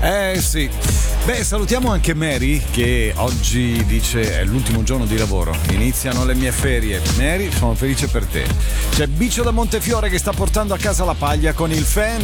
Sì. Beh, salutiamo anche Mary che oggi dice è l'ultimo giorno di lavoro, iniziano le mie ferie. Mary, sono felice per te. C'è Bicio da Montefiore che sta portando a casa la paglia con il fan